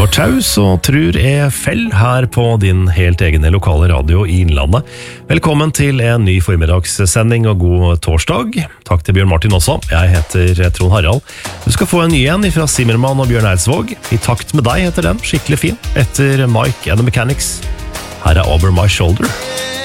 var taus og tror fell her på din helt egne lokale radio i Innlandet. Velkommen til en ny formiddagssending og god torsdag. Takk til Bjørn Martin også. Jeg heter Trond Harald. Du skal få en ny en fra Zimmermann og Bjørn Eidsvåg. I takt med deg heter den, skikkelig fin. Etter Mike and the Mechanics. Her Over My Shoulder.